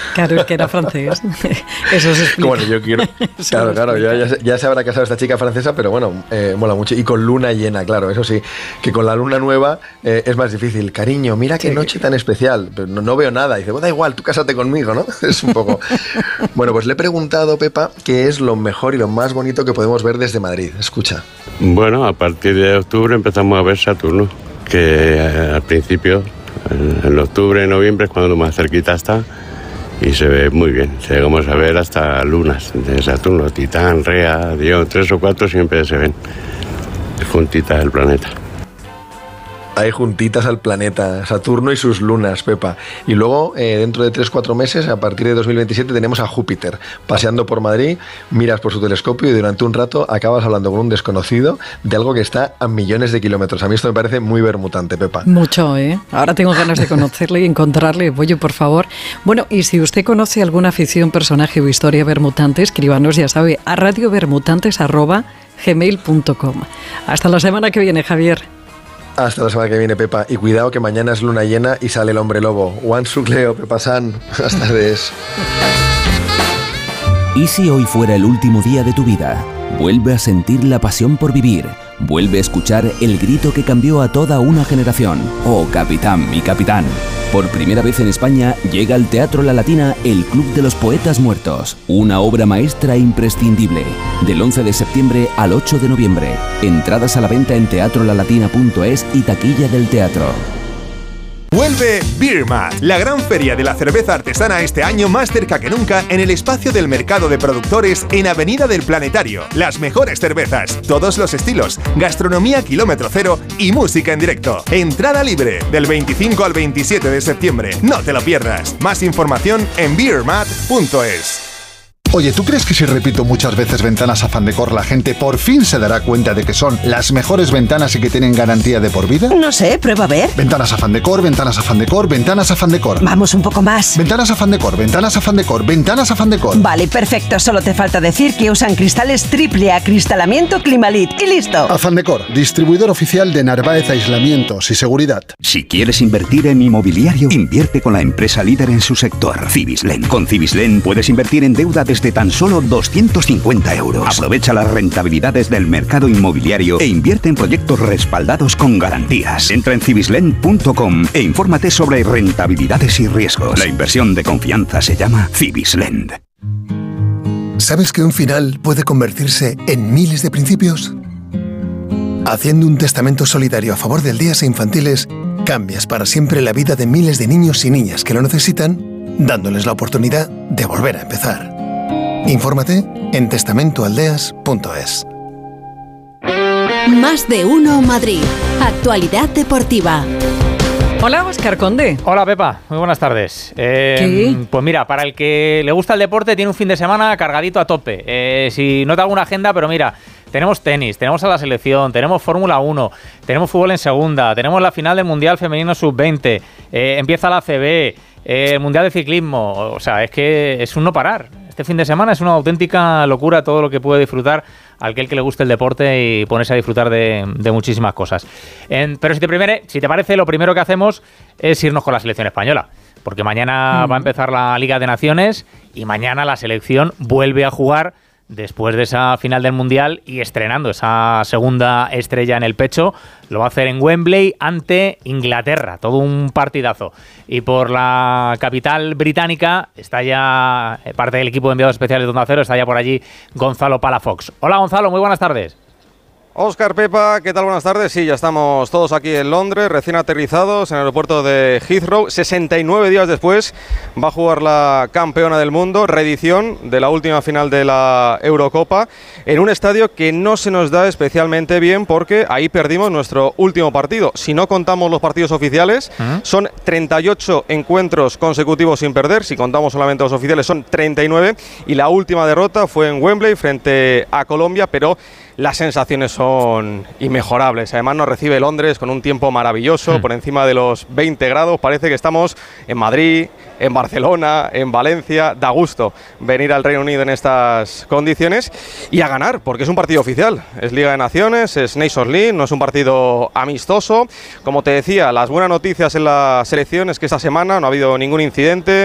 Claro, es que era francés. Eso se explica. Bueno, yo quiero... Claro, ya se habrá casado esta chica francesa, pero bueno, mola mucho. Y con luna llena, claro, eso sí, que con la luna nueva es más difícil. Cariño, mira qué noche tan especial. Pero no veo nada. Y dice, bueno, da igual, tú cásate conmigo, ¿no? Es un poco... Bueno, pues le he preguntado, Pepa, qué es lo mejor y lo más bonito que podemos ver desde Madrid. Escucha. Bueno, a partir de octubre empezamos a ver Saturno, que al principio, en octubre, noviembre, es cuando más cerquita está. Y se ve muy bien, llegamos a ver hasta lunas de Saturno, Titán, Rea, Dión, 3 o 4 siempre se ven juntitas del planeta. Hay juntitas al planeta, Saturno y sus lunas, Pepa. Y luego, dentro de 3-4 meses, a partir de 2027, tenemos a Júpiter paseando por Madrid, miras por su telescopio y durante un rato acabas hablando con un desconocido de algo que está a millones de kilómetros. A mí esto me parece muy bermutante, Pepa. Mucho, ¿eh? Ahora tengo ganas de conocerle y encontrarle. Oye, por favor. Bueno, y si usted conoce alguna ficción, personaje o historia bermutante, escríbanos, ya sabe, a radiobermutantes@gmail.com. Hasta la semana que viene, Javier. Hasta la semana que viene, Pepa. Y cuidado que mañana es luna llena y sale el hombre lobo. Juan Sucleo, Pepa San. Hasta tardes. ¿Y si hoy fuera el último día de tu vida? Vuelve a sentir la pasión por vivir. Vuelve a escuchar el grito que cambió a toda una generación. Oh, capitán, mi capitán. Por primera vez en España llega al Teatro La Latina el Club de los Poetas Muertos. Una obra maestra imprescindible. Del 11 de septiembre al 8 de noviembre. Entradas a la venta en teatrolalatina.es y taquilla del teatro. Vuelve Beer Mat, la gran feria de la cerveza artesana este año más cerca que nunca en el espacio del mercado de productores en Avenida del Planetario. Las mejores cervezas, todos los estilos, gastronomía kilómetro cero y música en directo. Entrada libre del 25 al 27 de septiembre. No te lo pierdas. Más información en beermat.es. Oye, ¿tú crees que si repito muchas veces Ventanas Afán Decor la gente por fin se dará cuenta de que son las mejores ventanas y que tienen garantía de por vida? No sé, prueba a ver. Ventanas Afán Decor, Ventanas Afán Decor, Ventanas Afán Decor. Vamos un poco más. Ventanas Afán Decor, Ventanas Afán Decor, Ventanas Afán Decor. Vale, perfecto. Solo te falta decir que usan cristales triple acristalamiento Climalit y listo. Afán Decor, distribuidor oficial de Narváez Aislamientos y Seguridad. Si quieres invertir en inmobiliario, invierte con la empresa líder en su sector, Cibislen. Con Cibislen puedes invertir en deuda desde tan solo 250 euros. Aprovecha las rentabilidades del mercado inmobiliario e invierte en proyectos respaldados con garantías. Entra en cibislen.com e infórmate sobre rentabilidades y riesgos. La inversión de confianza se llama Cibislen. ¿Sabes que un final puede convertirse en miles de principios? Haciendo un testamento solidario a favor de aldeas e infantiles, cambias para siempre la vida de miles de niños y niñas que lo necesitan, dándoles la oportunidad de volver a empezar. Infórmate en testamentoaldeas.es. Más de uno Madrid. Actualidad deportiva. Hola, Óscar Conde. Hola, Pepa. Muy buenas tardes. Pues mira, para el que le gusta el deporte, tiene un fin de semana cargadito a tope. Si no te hago una agenda, pero mira, tenemos tenis, tenemos a la selección, tenemos Fórmula 1, tenemos fútbol en segunda, tenemos la final del Mundial Femenino Sub-20, empieza la ACB, el Mundial de Ciclismo. O sea, es que es un no parar. Este fin de semana es una auténtica locura todo lo que puede disfrutar aquel que le guste el deporte y ponerse a disfrutar de muchísimas cosas. Pero si te parece, lo primero que hacemos es irnos con la selección española, porque mañana va a empezar la Liga de Naciones y mañana la selección vuelve a jugar después de esa final del Mundial y estrenando esa segunda estrella en el pecho. Lo va a hacer en Wembley ante Inglaterra, todo un partidazo. Y por la capital británica está ya parte del equipo de enviados especiales de Onda Cero, está ya por allí Gonzalo Palafox. Hola Gonzalo, muy buenas tardes. Óscar, Pepa, ¿qué tal? Buenas tardes. Sí, ya estamos todos aquí en Londres, recién aterrizados en el aeropuerto de Heathrow. 69 días después va a jugar la campeona del mundo, reedición de la última final de la Eurocopa, en un estadio que no se nos da especialmente bien porque ahí perdimos nuestro último partido. Si no contamos los partidos oficiales, son 38 encuentros consecutivos sin perder. Si contamos solamente los oficiales, son 39. Y la última derrota fue en Wembley frente a Colombia, pero las sensaciones son inmejorables. Además nos recibe Londres con un tiempo maravilloso, por encima de los 20 grados. Parece que estamos en Madrid, en Barcelona, en Valencia. Da gusto venir al Reino Unido en estas condiciones y a ganar, porque es un partido oficial. Es Liga de Naciones, es Nations League, no es un partido amistoso. Como te decía, las buenas noticias en la selección es que esta semana no ha habido ningún incidente.